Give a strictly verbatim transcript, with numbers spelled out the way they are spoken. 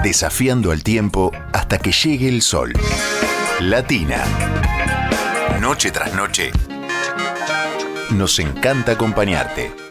desafiando al tiempo hasta que llegue el sol. Latina. Noche tras noche. Nos encanta acompañarte.